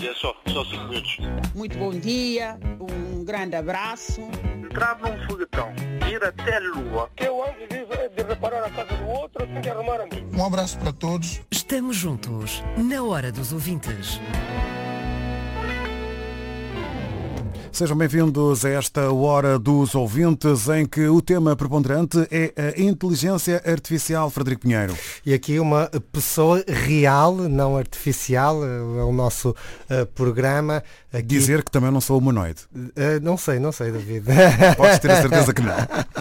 É só 5 minutos. Muito bom dia, um grande abraço. Entrar num foguetão, ir até a Lua. Eu antes de reparar a casa do outro, tenho que arrumar a mim. Um abraço para todos. Estamos juntos, na hora dos ouvintes. Sejam bem-vindos a esta Hora dos Ouvintes, em que o tema preponderante é a inteligência artificial. Frederico Pinheiro. E aqui uma pessoa real, não artificial, é o nosso programa. Aqui... Dizer que também não sou humanoide. Não sei, David. Podes ter a certeza que não.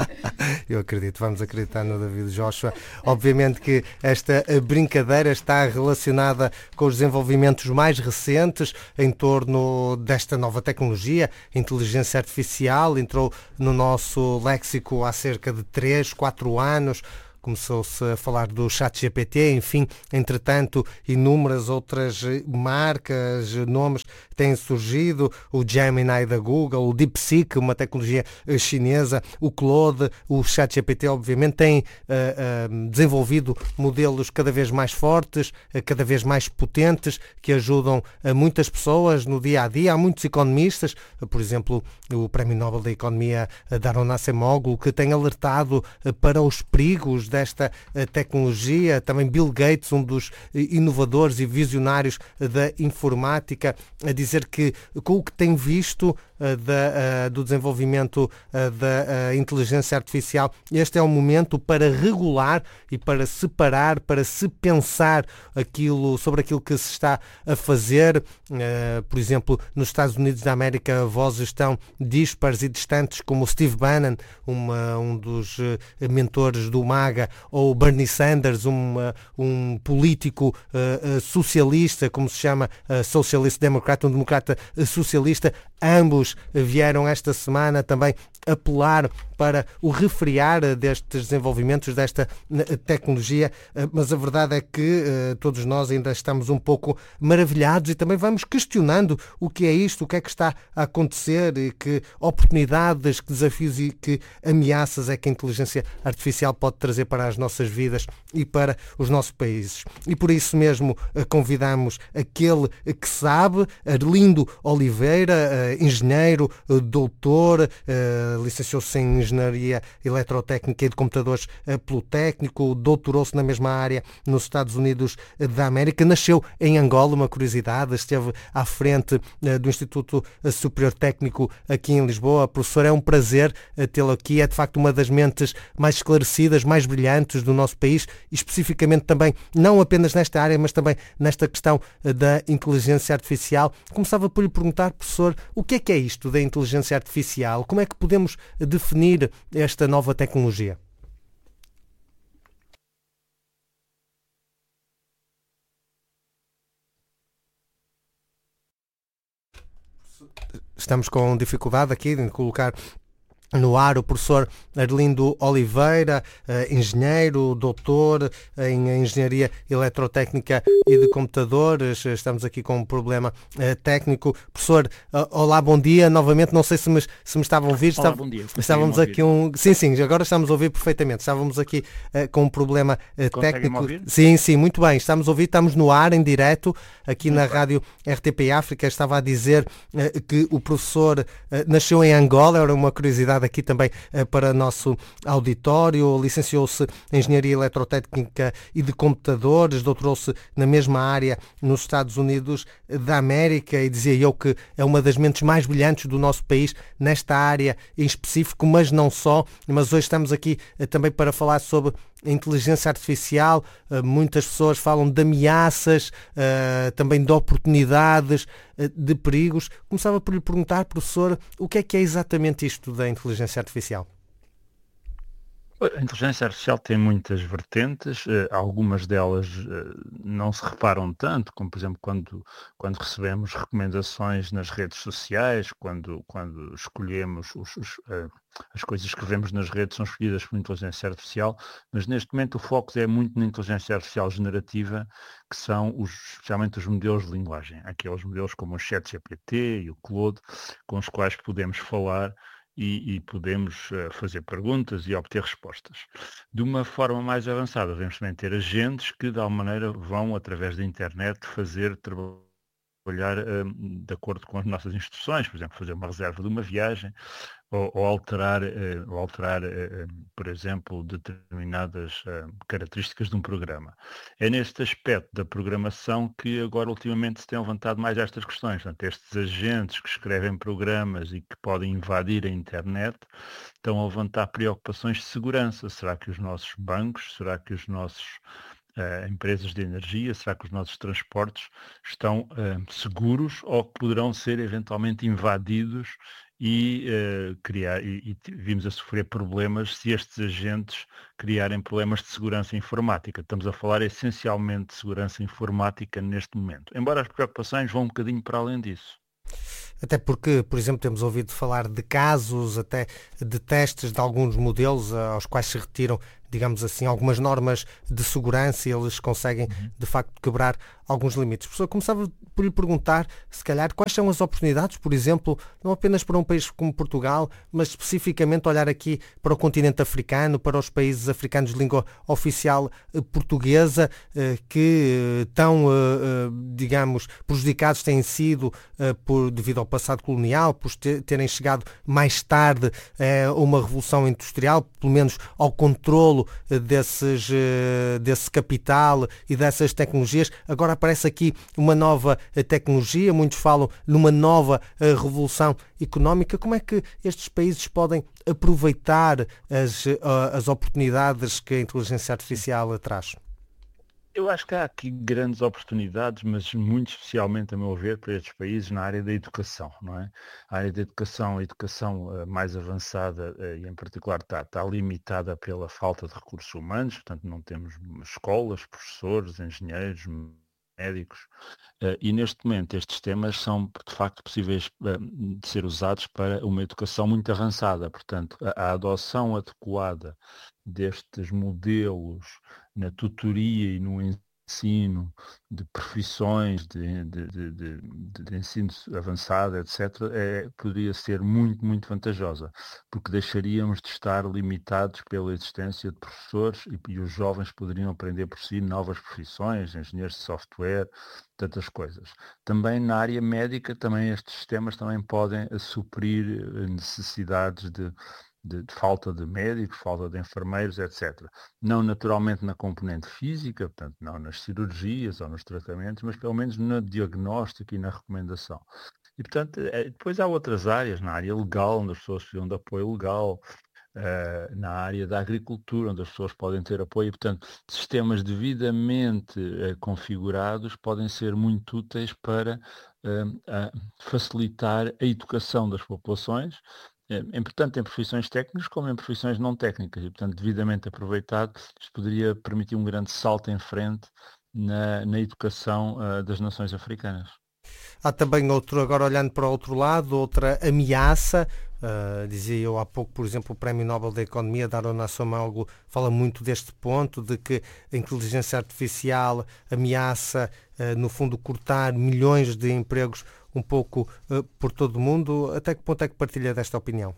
Eu acredito, vamos acreditar no David Joshua. Obviamente que esta brincadeira está relacionada com os desenvolvimentos mais recentes em torno desta nova tecnologia. A inteligência artificial entrou no nosso léxico há cerca de 3, 4 anos. Começou-se a falar do ChatGPT, enfim, entretanto, inúmeras outras marcas, nomes têm surgido, o Gemini da Google, o DeepSeek, uma tecnologia chinesa, o Claude, o ChatGPT, obviamente, têm desenvolvido modelos cada vez mais fortes, cada vez mais potentes, que ajudam a muitas pessoas no dia-a-dia. Há muitos economistas, por exemplo, o Prémio Nobel da Economia, Daron Acemoglu, que tem alertado para os perigos desta tecnologia. Também Bill Gates, um dos inovadores e visionários da informática, a dizer que com o que tem visto do desenvolvimento da inteligência artificial, este é o momento para regular e para separar, para se pensar sobre aquilo que se está a fazer. Por exemplo, nos Estados Unidos da América, vozes tão dispares e distantes como o Steve Bannon, um dos mentores do MAGA, ou Bernie Sanders, um político socialista, como se chama, Socialist Democrat, um democrata socialista. Ambos vieram esta semana também apelar para o refriar destes desenvolvimentos, desta tecnologia, mas a verdade é que todos nós ainda estamos um pouco maravilhados e também vamos questionando o que é isto, o que é que está a acontecer e que oportunidades, que desafios e que ameaças é que a inteligência artificial pode trazer para as nossas vidas e para os nossos países. E por isso mesmo convidamos aquele que sabe, Arlindo Oliveira, engenheiro, doutor, licenciou-se em Engenharia Eletrotécnica e de Computadores pelo Técnico, doutorou-se na mesma área nos Estados Unidos da América, nasceu em Angola, uma curiosidade, esteve à frente do Instituto Superior Técnico aqui em Lisboa. Professor, é um prazer tê-lo aqui, é de facto uma das mentes mais esclarecidas, mais brilhantes do nosso país, e especificamente também, não apenas nesta área, mas também nesta questão da inteligência artificial. Começava por lhe perguntar, professor, o que é isto da inteligência artificial? Como é que podemos definir esta nova tecnologia? Estamos com dificuldade aqui de colocar no ar o professor Arlindo Oliveira, engenheiro, doutor em Engenharia Eletrotécnica e de Computadores. Estamos aqui com um problema técnico. Professor, olá, bom dia. Novamente, não sei se me estavam a ouvir. Olá, bom dia. Estávamos aqui Sim, agora estamos a ouvir perfeitamente. Estávamos aqui com um problema técnico. Sim, muito bem. Estamos a ouvir, estamos no ar, em direto, aqui na rádio RTP África. Estava a dizer que o professor nasceu em Angola, era uma curiosidade aqui também para nosso auditório, licenciou-se em Engenharia Eletrotécnica e de Computadores, doutorou-se na mesma área nos Estados Unidos da América, e dizia eu que é uma das mentes mais brilhantes do nosso país nesta área em específico, mas não só. Mas hoje estamos aqui também para falar sobre a inteligência artificial. Muitas pessoas falam de ameaças, também de oportunidades, de perigos. Começava por lhe perguntar, professor, o que é exatamente isto da inteligência artificial? A inteligência artificial tem muitas vertentes, algumas delas não se reparam tanto, como por exemplo quando recebemos recomendações nas redes sociais, quando escolhemos as coisas que vemos nas redes são escolhidas por inteligência artificial, mas neste momento o foco é muito na inteligência artificial generativa, que são especialmente os modelos de linguagem, aqueles modelos como o ChatGPT e o Claude, com os quais podemos falar e podemos fazer perguntas e obter respostas. De uma forma mais avançada, devemos também ter agentes que, de alguma maneira, vão, através da internet, fazer trabalho trabalhar de acordo com as nossas instruções, por exemplo, fazer uma reserva de uma viagem ou alterar, por exemplo, determinadas características de um programa. É neste aspecto da programação que agora ultimamente se tem levantado mais estas questões. Portanto, estes agentes que escrevem programas e que podem invadir a internet estão a levantar preocupações de segurança. Será que os nossos bancos, será que os nossos empresas de energia, será que os nossos transportes estão seguros ou que poderão ser eventualmente invadidos e vimos a sofrer problemas se estes agentes criarem problemas de segurança informática. Estamos a falar essencialmente de segurança informática neste momento, embora as preocupações vão um bocadinho para além disso. Até porque, por exemplo, temos ouvido falar de casos, até de testes de alguns modelos aos quais se retiram, digamos assim, algumas normas de segurança e eles conseguem, de facto, quebrar alguns limites. Professor, começava por lhe perguntar, se calhar, quais são as oportunidades, por exemplo, não apenas para um país como Portugal, mas especificamente olhar aqui para o continente africano, para os países africanos de língua oficial portuguesa, que tão, digamos, prejudicados têm sido devido ao passado colonial, por terem chegado mais tarde a uma revolução industrial, pelo menos ao controlo desse capital e dessas tecnologias. Agora aparece aqui uma nova tecnologia, muitos falam numa nova revolução económica. Como é que estes países podem aproveitar as oportunidades que a inteligência artificial traz? Eu acho que há aqui grandes oportunidades, mas muito especialmente, a meu ver, para estes países na área da educação, não é? A área da educação, a educação mais avançada e em particular está limitada pela falta de recursos humanos, portanto não temos escolas, professores, engenheiros, médicos, e neste momento estes temas são de facto possíveis de ser usados para uma educação muito avançada, portanto a adoção adequada destes modelos na tutoria e no ensino de profissões de ensino avançado, etc., poderia ser muito, muito vantajosa, porque deixaríamos de estar limitados pela existência de professores e os jovens poderiam aprender por si novas profissões, engenheiros de software, tantas coisas. Também na área médica, também estes sistemas também podem suprir necessidades de falta de médicos, falta de enfermeiros, etc. Não naturalmente na componente física, portanto não nas cirurgias ou nos tratamentos, mas pelo menos no diagnóstico e na recomendação. E portanto, depois há outras áreas, na área legal, onde as pessoas precisam de apoio legal, na área da agricultura, onde as pessoas podem ter apoio, e, portanto, sistemas devidamente configurados podem ser muito úteis para facilitar a educação das populações, tanto em profissões técnicas como em profissões não técnicas, e portanto devidamente aproveitado, isto poderia permitir um grande salto em frente na educação das nações africanas. Há também agora olhando para o outro lado, outra ameaça. Dizia eu há pouco, por exemplo, o Prémio Nobel da Economia, Daron Acemoglu, fala muito deste ponto, de que a inteligência artificial ameaça, no fundo, cortar milhões de empregos um pouco por todo o mundo. Até que ponto é que partilha desta opinião?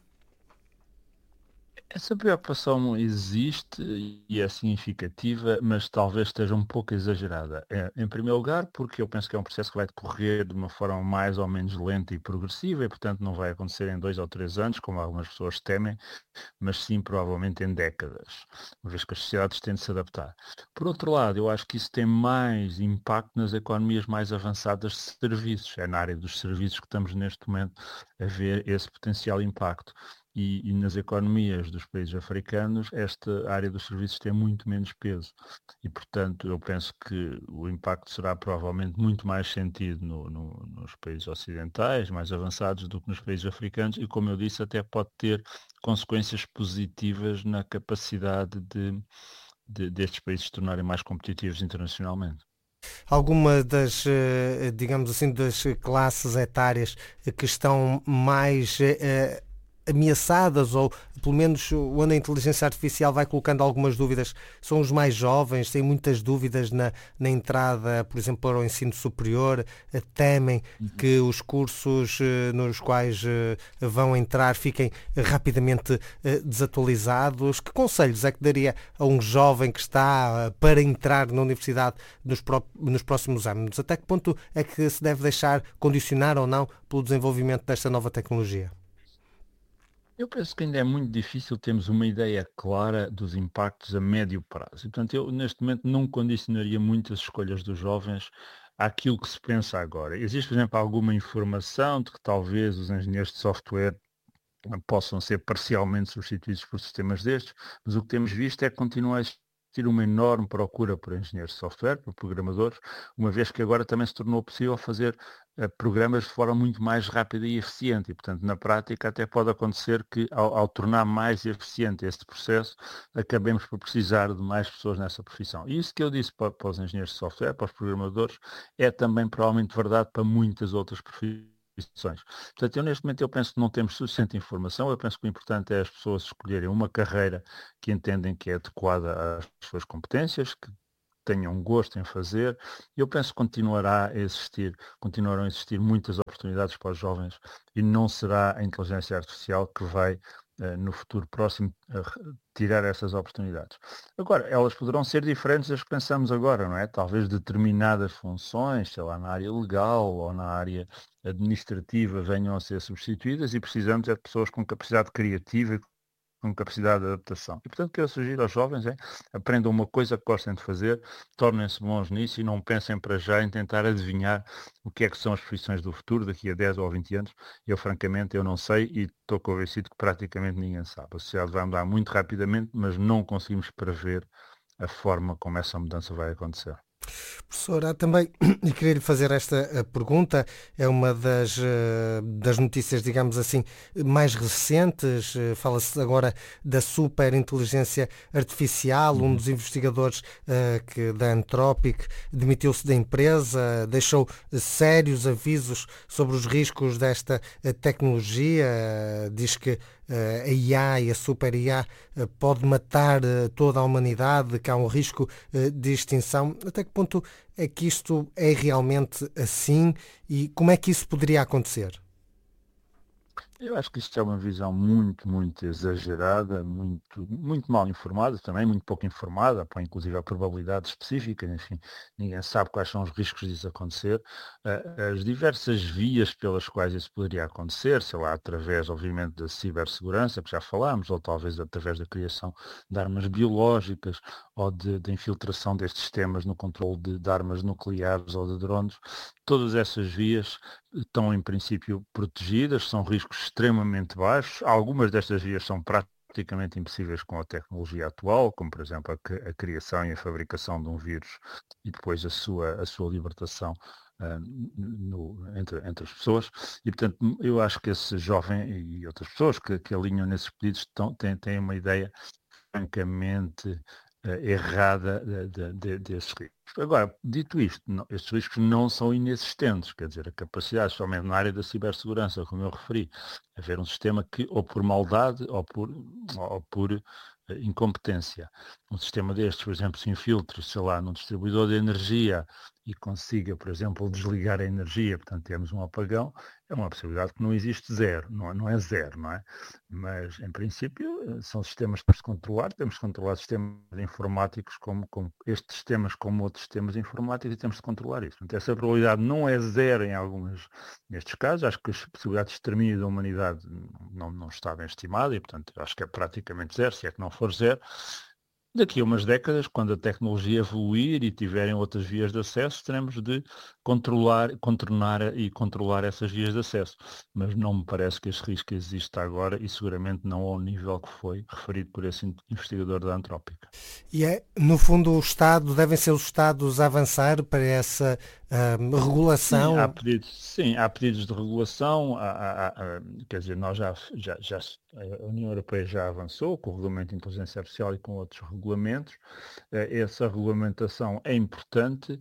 Essa preocupação existe e é significativa, mas talvez esteja um pouco exagerada. Em primeiro lugar, porque eu penso que é um processo que vai decorrer de uma forma mais ou menos lenta e progressiva e, portanto, não vai acontecer em 2 ou 3 anos, como algumas pessoas temem, mas sim provavelmente em décadas, uma vez que as sociedades têm de se adaptar. Por outro lado, eu acho que isso tem mais impacto nas economias mais avançadas de serviços. É na área dos serviços que estamos neste momento a ver esse potencial impacto. E nas economias dos países africanos, esta área dos serviços tem muito menos peso. E, portanto, eu penso que o impacto será provavelmente muito mais sentido nos países ocidentais, mais avançados, do que nos países africanos. E, como eu disse, até pode ter consequências positivas na capacidade destes países se tornarem mais competitivos internacionalmente. Alguma das, digamos assim, das classes etárias que estão mais ameaçadas, ou pelo menos onde a inteligência artificial vai colocando algumas dúvidas, são os mais jovens, têm muitas dúvidas na entrada, por exemplo, para o ensino superior, temem que os cursos nos quais vão entrar fiquem rapidamente desatualizados. Que conselhos é que daria a um jovem que está para entrar na universidade nos próximos anos? Até que ponto é que se deve deixar condicionar ou não pelo desenvolvimento desta nova tecnologia? Eu penso que ainda é muito difícil termos uma ideia clara dos impactos a médio prazo. E, portanto, eu neste momento não condicionaria muito as escolhas dos jovens àquilo que se pensa agora. Existe, por exemplo, alguma informação de que talvez os engenheiros de software possam ser parcialmente substituídos por sistemas destes, mas o que temos visto é que continua a existir uma enorme procura por engenheiros de software, por programadores, uma vez que agora também se tornou possível fazer programas de forma muito mais rápida e eficiente. E, portanto, na prática até pode acontecer que, ao tornar mais eficiente este processo, acabemos por precisar de mais pessoas nessa profissão. E isso que eu disse para os engenheiros de software, para os programadores, é também provavelmente verdade para muitas outras profissões. Portanto, neste momento eu penso que não temos suficiente informação. Eu penso que o importante é as pessoas escolherem uma carreira que entendem que é adequada às suas competências, que tenham gosto em fazer. Eu penso que continuarão a existir muitas oportunidades para os jovens e não será a inteligência artificial que vai, no futuro próximo, tirar essas oportunidades. Agora, elas poderão ser diferentes das que pensamos agora, não é? Talvez determinadas funções, sei lá, na área legal ou na área administrativa venham a ser substituídas e precisamos de pessoas com capacidade criativa e com capacidade de adaptação. E, portanto, o que eu sugiro aos jovens é aprendam uma coisa que gostem de fazer, tornem-se bons nisso e não pensem para já em tentar adivinhar o que é que são as profissões do futuro daqui a 10 ou 20 anos. Eu, francamente, eu não sei e estou convencido que praticamente ninguém sabe. A sociedade vai mudar muito rapidamente, mas não conseguimos prever a forma como essa mudança vai acontecer. Professora, também e queria lhe fazer esta pergunta, é uma das notícias, digamos assim, mais recentes. Fala-se agora da superinteligência artificial. Um dos investigadores da Anthropic demitiu-se da empresa, deixou sérios avisos sobre os riscos desta tecnologia. Diz que a IA e a super IA pode matar toda a humanidade, que há um risco de extinção. Até que ponto é que isto é realmente assim e como é que isso poderia acontecer? Eu acho que isto é uma visão muito, muito exagerada, muito mal informada também, muito pouco informada, para inclusive a probabilidade específica, enfim, ninguém sabe quais são os riscos disso acontecer. As diversas vias pelas quais isso poderia acontecer, sei lá, através, obviamente, da cibersegurança, que já falámos, ou talvez através da criação de armas biológicas, ou de infiltração destes sistemas no controle de armas nucleares ou de drones, todas essas vias estão em princípio protegidas, são riscos extremamente baixos. Algumas destas vias são praticamente impossíveis com a tecnologia atual, como por exemplo a criação e a fabricação de um vírus e depois a sua libertação entre as pessoas. E portanto eu acho que esse jovem e outras pessoas que alinham nesses pedidos têm uma ideia francamente errada desses riscos. Agora, dito isto, estes riscos não são inexistentes, quer dizer, a capacidade, somente na área da cibersegurança, como eu referi, haver um sistema que, ou por maldade, ou por incompetência, um sistema destes, por exemplo, se infiltre, sei lá, num distribuidor de energia e consiga, por exemplo, desligar a energia, portanto temos um apagão, é uma possibilidade que não existe zero, não é zero, não é? Mas, em princípio, são sistemas que temos de controlar, temos de controlar sistemas informáticos como estes sistemas, como outros sistemas informáticos, e temos de controlar isso. Portanto, essa probabilidade não é zero em nestes casos, acho que a possibilidade de extermínio da humanidade não está bem estimada e, portanto, acho que é praticamente zero, se é que não for zero. Daqui a umas décadas, quando a tecnologia evoluir e tiverem outras vias de acesso, teremos de contornar e controlar essas vias de acesso. Mas não me parece que esse risco exista agora e seguramente não ao nível que foi referido por esse investigador da Antrópica. E no fundo, devem ser os Estados a avançar para essa regulação? Sim, há pedidos de regulação, quer dizer, nós a União Europeia já avançou com o Regulamento de Inteligência Artificial e com outros regulamentos. Essa regulamentação é importante.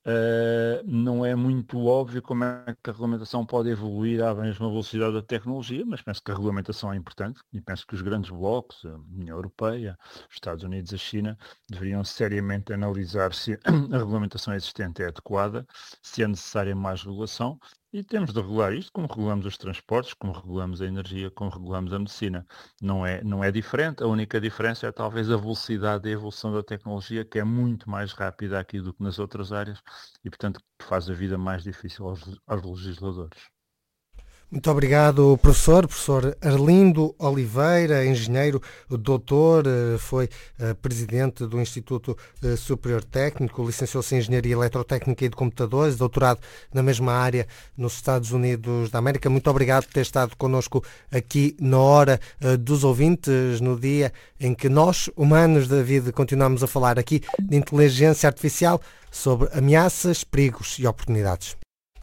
não é muito óbvio como é que a regulamentação pode evoluir à mesma velocidade da tecnologia, mas penso que a regulamentação é importante e penso que os grandes blocos, a União Europeia, os Estados Unidos e a China, deveriam seriamente analisar se a regulamentação existente é adequada, se é necessária mais regulação, e temos de regular isto como regulamos os transportes, como regulamos a energia, como regulamos a medicina. Não é diferente, a única diferença é talvez a velocidade e a evolução da tecnologia, que é muito mais rápida aqui do que nas outras áreas e, portanto, faz a vida mais difícil aos legisladores. Muito obrigado, professor Arlindo Oliveira, engenheiro, doutor, foi presidente do Instituto Superior Técnico, licenciou-se em Engenharia Eletrotécnica e de Computadores, doutorado na mesma área nos Estados Unidos da América. Muito obrigado por ter estado connosco aqui na Hora dos Ouvintes, no dia em que nós, humanos, David, continuamos a falar aqui de inteligência artificial sobre ameaças, perigos e oportunidades.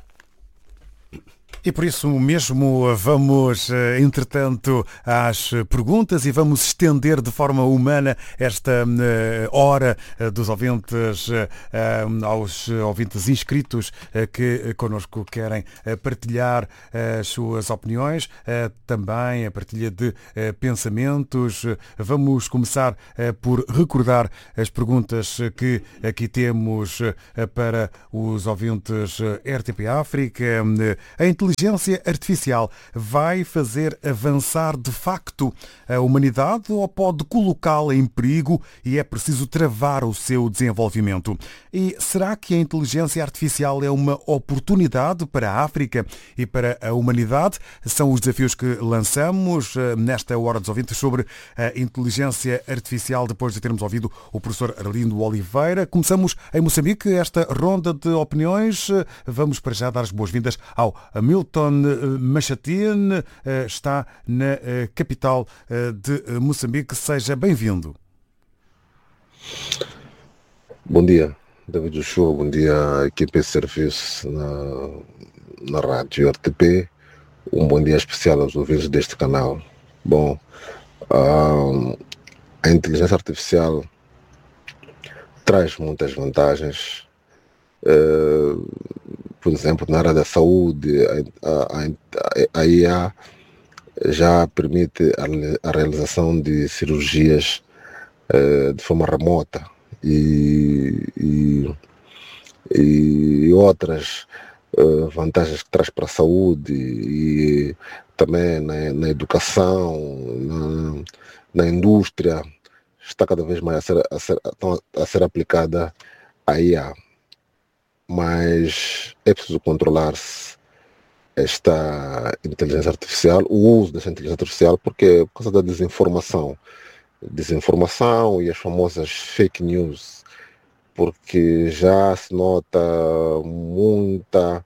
E por isso mesmo vamos, entretanto, às perguntas e vamos estender de forma humana esta hora dos ouvintes aos ouvintes inscritos que connosco querem partilhar as suas opiniões, também a partilha de pensamentos. Vamos começar por recordar as perguntas que aqui temos para os ouvintes RTP África. A inteligência artificial vai fazer avançar de facto a humanidade ou pode colocá-la em perigo e é preciso travar o seu desenvolvimento? E será que a inteligência artificial é uma oportunidade para a África e para a humanidade? São os desafios que lançamos nesta Hora dos Ouvintes sobre a inteligência artificial, depois de termos ouvido o professor Arlindo Oliveira. Começamos em Moçambique esta ronda de opiniões. Vamos para já dar as boas-vindas ao Milton Machatin, está na capital de Moçambique. Seja bem-vindo. Bom dia, David Joshua. Bom dia, equipe de serviço na rádio RTP. Um bom dia especial aos ouvintes deste canal. Bom, a inteligência artificial traz muitas vantagens. Por exemplo, na área da saúde, a IA já permite a realização de cirurgias de forma remota e outras vantagens que traz para a saúde e também na educação, na indústria, está cada vez mais a ser aplicada a IA. Mas é preciso controlar-se esta inteligência artificial, o uso dessa inteligência artificial, porque por causa da desinformação e as famosas fake news, porque já se nota muita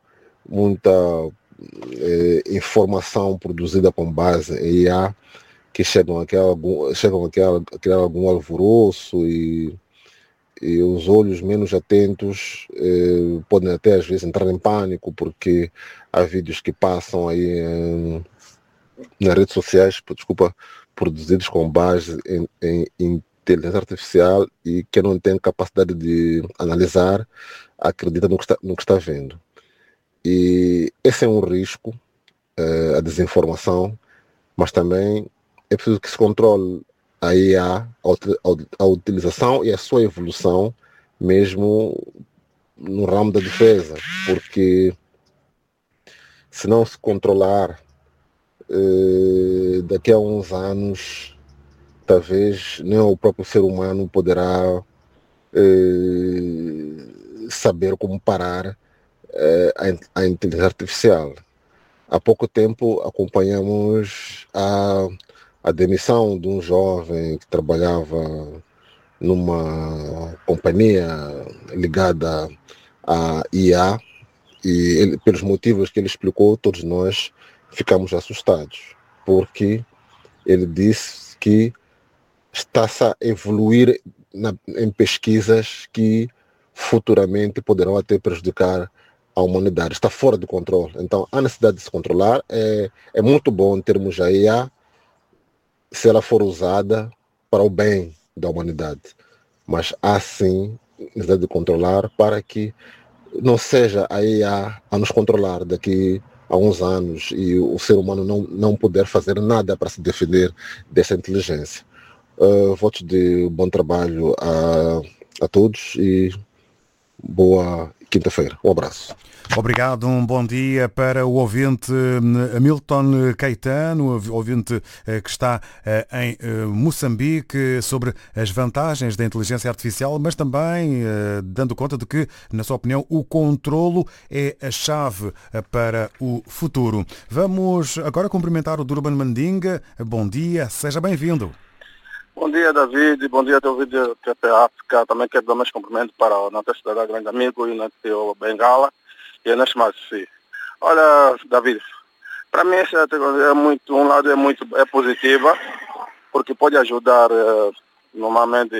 informação produzida com base em IA que chegam a criar algum alvoroço e os olhos menos atentos podem até às vezes entrar em pânico, porque há vídeos que passam aí nas redes sociais, produzidos com base em inteligência artificial e que não tem capacidade de analisar, acredita no que está vendo. E esse é um risco, a desinformação, mas também é preciso que se controle a IA, a utilização e a sua evolução, mesmo no ramo da defesa, porque se não se controlar, daqui a uns anos, talvez nem o próprio ser humano poderá saber como parar a inteligência artificial. Há pouco tempo acompanhamos a demissão de um jovem que trabalhava numa companhia ligada à IA e ele, pelos motivos que ele explicou, todos nós ficamos assustados, porque ele disse que está-se a evoluir em pesquisas que futuramente poderão até prejudicar a humanidade. Está fora de controle. Então, a necessidade de se controlar é muito bom termos a IA se ela for usada para o bem da humanidade. Mas há sim necessidade de controlar para que não seja a IA a nos controlar daqui a uns anos e o ser humano não poder fazer nada para se defender dessa inteligência. Votos de bom trabalho a todos e boa quinta-feira. Um abraço. Obrigado, um bom dia para o ouvinte Hamilton Caetano, ouvinte que está em Moçambique, sobre as vantagens da inteligência artificial, mas também dando conta de que, na sua opinião, o controlo é a chave para o futuro. Vamos agora cumprimentar o Durban Mandinga. Bom dia, seja bem-vindo. Bom dia, David. Bom dia, teu vídeo TP África. Também quero dar meus cumprimentos para o nosso cidadão grande amigo e o teu Bengala. E é mais sim. Olha, David, para mim essa tecnologia um lado é positiva, porque pode ajudar normalmente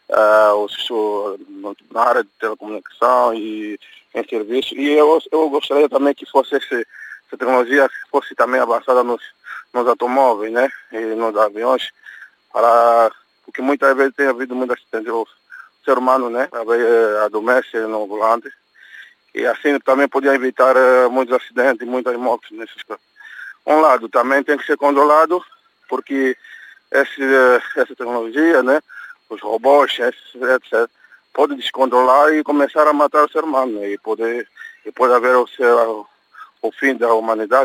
na área de telecomunicação e em serviço. E eu gostaria também que fosse essa tecnologia fosse também avançada nos automóveis, né? E nos aviões, porque muitas vezes tem havido muitos acidentes. O ser humano, né? Adormece no volante. E assim também podia evitar muitos acidentes, muitas mortes nesses casos. Um lado também tem que ser controlado, porque essa tecnologia, né, os robôs, etc., pode descontrolar e começar a matar o ser humano, né, e pode haver o fim da humanidade.